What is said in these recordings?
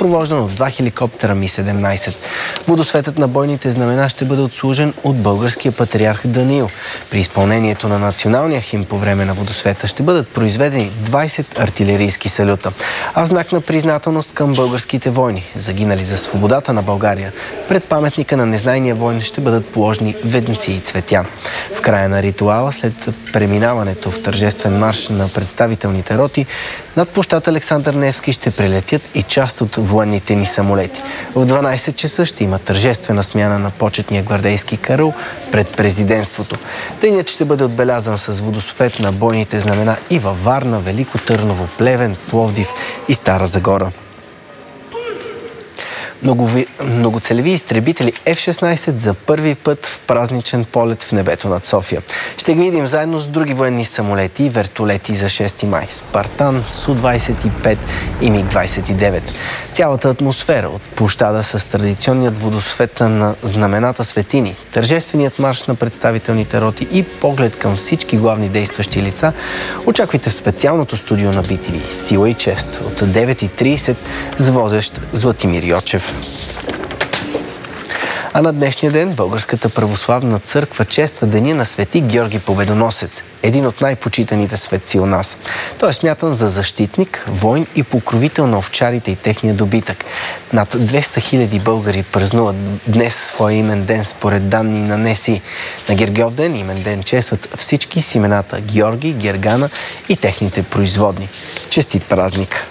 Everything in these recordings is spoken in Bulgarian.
съпровождан от 2 хеликоптера Ми-17. Водосветът на бойните знамена ще бъде отслужен от българския патриарх Даниил. При изпълнението на националния химн по време на водосвета ще бъдат произведени 20 артилерийски салюта. А в знак на признателност към българските войни, загинали за свободата на България, пред паметника на незнайния войн ще бъдат положени венци и цветя. В края на ритуала, след преминаването в тържествен марш на представителните роти, над площад Александър Невски ще прелетят и част от военните ни самолети. В 12 часа ще има тържествена смяна на почетния гвардейски караул пред президентството. Денят ще бъде отбелязан с водосвет на бойните знамена и във Варна, Велико Търново, Плевен, Пловдив и Стара Загора. Многоцелеви изтребители F-16 за първи път в празничен полет в небето над София. Ще ги видим заедно с други военни самолети и вертолети за 6 май. Спартан, Су-25 и МиГ-29. Цялата атмосфера от площада с традиционният водосвет на знамената светини, тържественият марш на представителните роти и поглед към всички главни действащи лица очаквайте в специалното студио на BTV. Сила и чест от 9:30 с водещ Златимир Йочев. А на днешния ден Българската православна църква чества деня на Свети Георги Победоносец, един от най-почитаните светци у нас. Той е смятан за защитник, войн и покровител на овчарите и техния добитък. Над 200 000 българи празнуват днес своя имен ден според данни на НСИ. На Гергьовден имен ден честват всички с имената Георги, Гергана и техните производни. Честит празник!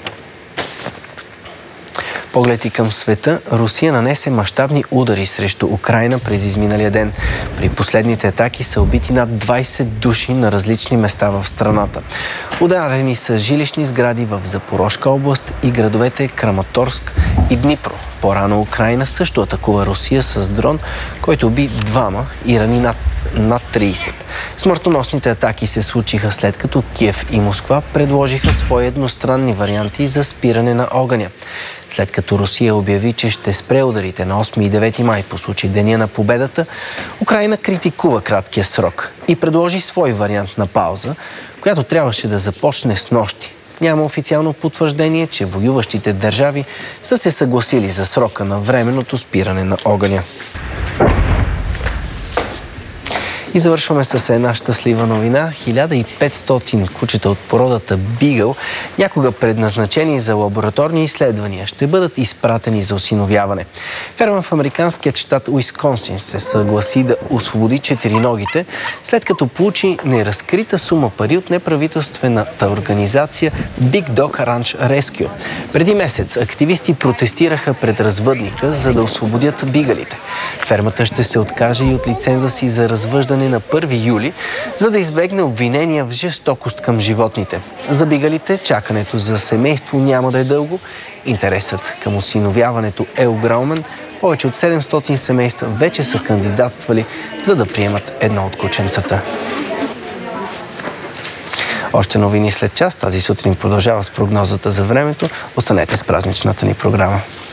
Поглед и към света, Русия нанесе мащабни удари срещу Украйна през изминалия ден. При последните атаки са убити над 20 души на различни места в страната. Ударени са жилищни сгради в Запорожка област и градовете Краматорск и Днипро. По-рано Украйна също атакува Русия с дрон, който уби 2 и рани над 30. Смъртоносните атаки се случиха след като Киев и Москва предложиха свои едностранни варианти за спиране на огъня. След като Русия обяви, че ще спре ударите на 8 и 9 май по случай Деня на победата, Украйна критикува краткия срок и предложи свой вариант на пауза, която трябваше да започне снощи. Няма официално потвърждение, че воюващите държави са се съгласили за срока на временното спиране на огъня. И завършваме с една щастлива новина. 1500 кучета от породата Бигъл, някога предназначени за лабораторни изследвания, ще бъдат изпратени за осиновяване. Ферма в американският щат Уисконсин се съгласи да освободи четириногите, след като получи неразкрита сума пари от неправителствената организация Big Dog Ranch Rescue. Преди месец активисти протестираха пред развъдника, за да освободят бигалите. Фермата ще се откаже и от лиценза си за развъждане на 1 юли, за да избегне обвинения в жестокост към животните. За бигалите чакането за семейство няма да е дълго. Интересът към осиновяването е огромен. Повече от 700 семейства вече са кандидатствали, за да приемат едно от кученцата. Още новини след час. Тази сутрин продължава с прогнозата за времето. Останете с празничната ни програма.